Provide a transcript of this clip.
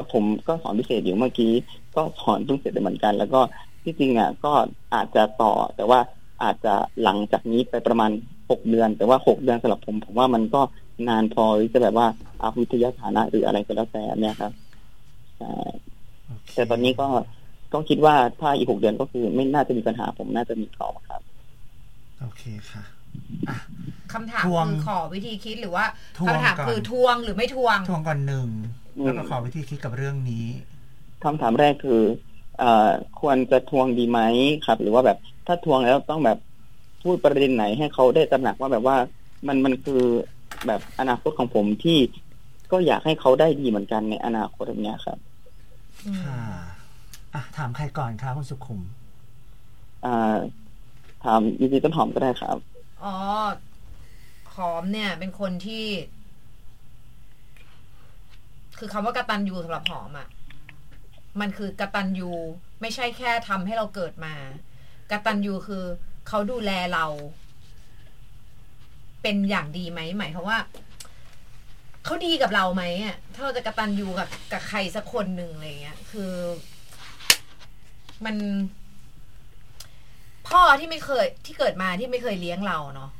ผมก็สอนพิเศษอยู่เมื่อกี้ก็สอนเพิ่งเสร็จเหมือนกันแล้วก็ที่จริงอ่ะก็อาจจะต่อแต่ว่าอาจจะหลังจากนี้ไปประมาณ6 เดือนแต่ว่า6 เดือนสำหรับผมว่ามันก็นานพอที่จะแบบว่าวิทยาฐานะหรืออะไรก็แล้วแต่เนี่ยครับแต่ตอนนี้ก็คิดว่าถ้าอีก6 เดือนก็คือไม่น่าจะมีปัญหาผมน่าจะมีต่อครับโอเคค่ะคำถามคือขอวิธีคิดหรือว่าคำถามคือทวงหรือไม่ทวงก่อนหนึ่งแล้วก็ขอวิธีคิดกับเรื่องนี้คำถามแรกคือควรจะทวงดีไหมครับหรือว่าแบบถ้าทวงแล้วต้องแบบพูดประเด็นไหนให้เขาได้ตระหนักว่าแบบว่ามันคือแบบอนาคตของผมที่ก็อยากให้เขาได้ดีเหมือนกันในอนาคตแบบนี้ครับค่ะถามใครก่อนคะคุณสุขุมถามยินดีต้นหอมก็ได้ครับหอมเนี่ยเป็นคนที่คือคำว่ากตัญญูสำหรับหอมอ่ะมันคือกตัญญูไม่ใช่แค่ทำให้เราเกิดมากตัญญูคือเขาดูแลเราเป็นอย่างดีไหมหมายความว่าเขาดีกับเราไหมอ่ะถ้าเราจะกตัญญูกับใครสักคนหนึ่งอะไรเงี้ยคือมันพ่อที่ไม่เคยที่เกิดมาที่ไม่เคยเลี้ยงเราเนาะ